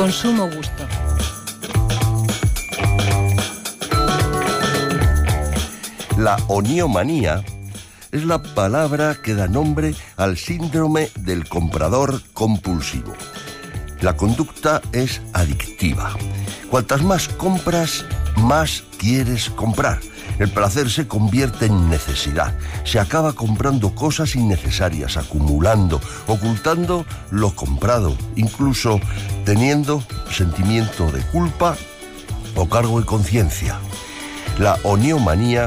Consumo gusto. La oniomanía es la palabra que da nombre al síndrome del comprador compulsivo. La conducta es adictiva. Cuantas más compras, más quieres comprar. El placer se convierte en necesidad. Se acaba comprando cosas innecesarias, acumulando, ocultando lo comprado, incluso teniendo sentimiento de culpa o cargo de conciencia. La oniomanía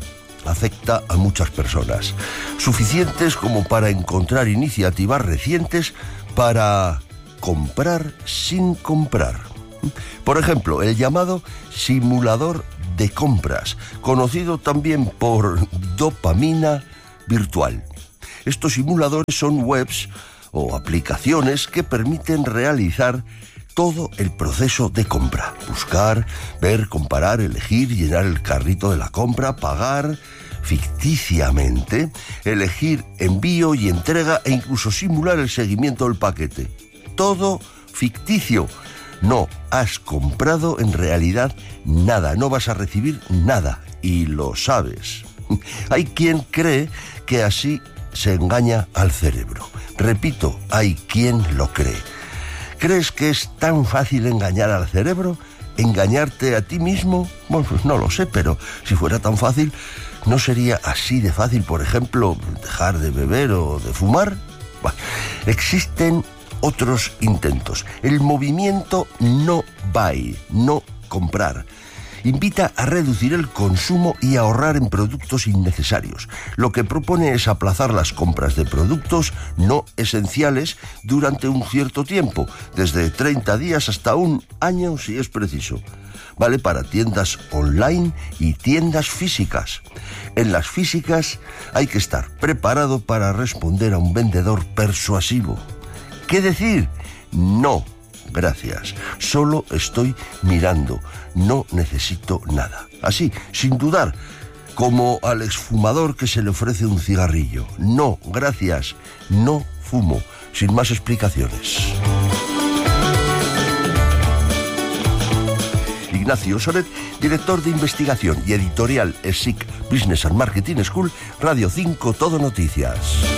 afecta a muchas personas, suficientes como para encontrar iniciativas recientes para comprar sin comprar. Por ejemplo, el llamado simulador de compras, conocido también por dopamina virtual. Estos simuladores son webs o aplicaciones que permiten realizar todo el proceso de compra. Buscar, ver, comparar, elegir, llenar el carrito de la compra, pagar ficticiamente, elegir envío y entrega e incluso simular el seguimiento del paquete. Todo ficticio. No has comprado en realidad nada, no vas a recibir nada y lo sabes. Hay quien cree que así se engaña al cerebro. Repito, hay quien lo cree. ¿Crees que es tan fácil engañar al cerebro? ¿Engañarte a ti mismo? Bueno, pues no lo sé, pero si fuera tan fácil, ¿no sería así de fácil, por ejemplo, dejar de beber o de fumar? Bueno, existen otros intentos. El movimiento no buy, no comprar, invita a reducir el consumo y a ahorrar en productos innecesarios. Lo que propone es aplazar las compras de productos no esenciales durante un cierto tiempo, desde 30 días hasta un año si es preciso. Vale para tiendas online y tiendas físicas. En las físicas hay que estar preparado para responder a un vendedor persuasivo. ¿Qué decir? No, gracias. Solo estoy mirando. No necesito nada. Así, sin dudar, como al exfumador que se le ofrece un cigarrillo. No, gracias. No fumo. Sin más explicaciones. Ignacio Soret, director de investigación y editorial ESIC Business and Marketing School, Radio 5 Todo Noticias.